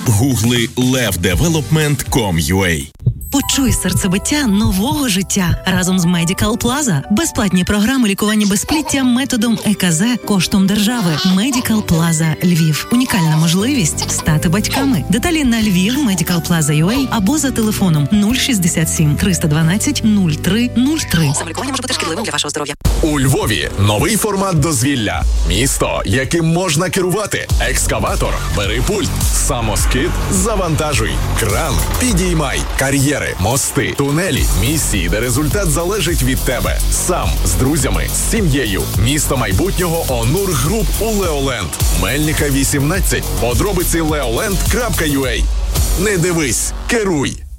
Гугли levdevelopment.com.ua. Почуй серцебиття нового життя разом з Medical Plaza. Безплатні програми лікування безпліття методом ЕКЗ коштом держави. Medical Plaza Львів. Унікальна можливість стати батьками. Деталі на Львів Medical Plaza.ua або за телефоном 067 312 0303. Самолікування може бути шкідливим для вашого здоров'я. У Львові новий формат дозвілля. Місто, яким можна керувати. Екскаватор, бери пульт. Самоскид, завантажуй. Кран, підіймай. Кар'єри, мости, тунелі, місії, де результат залежить від тебе. Сам, з друзями, з сім'єю. Місто майбутнього Онур Груп у Леоленд. Мельника 18. Подробиці leoland.ua. Не дивись, керуй.